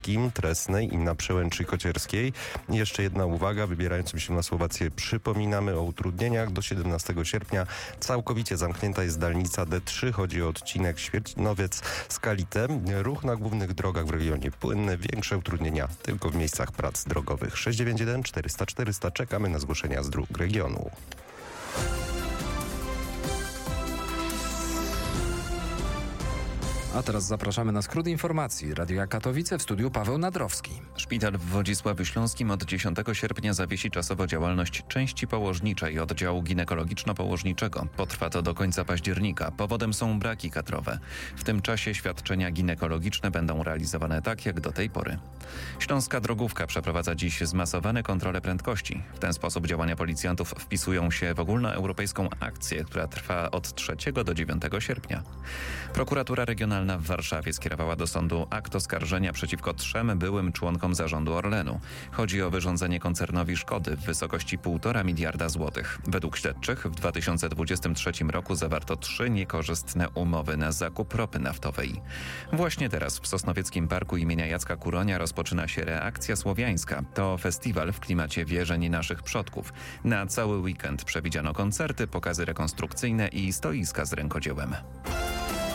Tresnej i na Przełęczy Kocierskiej. Jeszcze jedna uwaga, wybierającym się na Słowację przypominamy o utrudnieniach. Do 17 sierpnia całkowicie zamknięta jest dalnica D3. Chodzi o odcinek Świercinowiec-Skalite. Ruch na głównych drogach w regionie płynny. Większe utrudnienia tylko w miejscach prac drogowych. 691 400 400. Czekamy na zgłoszenia z dróg regionu. A teraz zapraszamy na skrót informacji. Radia Katowice, w studiu Paweł Nadrowski. Szpital w Wodzisławiu Śląskim od 10 sierpnia zawiesi czasowo działalność części położniczej oddziału ginekologiczno-położniczego. Potrwa to do końca października. Powodem są braki kadrowe. W tym czasie świadczenia ginekologiczne będą realizowane tak jak do tej pory. Śląska Drogówka przeprowadza dziś zmasowane kontrole prędkości. W ten sposób działania policjantów wpisują się w ogólnoeuropejską akcję, która trwa od 3 do 9 sierpnia. Prokuratura Regionalna w Warszawie skierowała do sądu akt oskarżenia przeciwko 3 byłym członkom zarządu Orlenu. Chodzi o wyrządzenie koncernowi szkody w wysokości 1,5 miliarda złotych. Według śledczych w 2023 roku zawarto 3 niekorzystne umowy na zakup ropy naftowej. Właśnie teraz w Sosnowieckim Parku imienia Jacka Kuronia rozpoczyna się Reakcja Słowiańska. To festiwal w klimacie wierzeń naszych przodków. Na cały weekend przewidziano koncerty, pokazy rekonstrukcyjne i stoiska z rękodziełem.